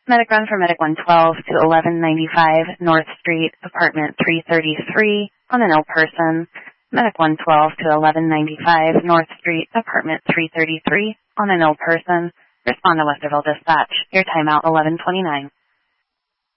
Medic run for Medic 112 to 1195 North Street, apartment 333, on an ill person. Medic 112 to 1195 North Street, apartment 333, on an ill person. Respond to Westerville Dispatch. Your timeout 1129.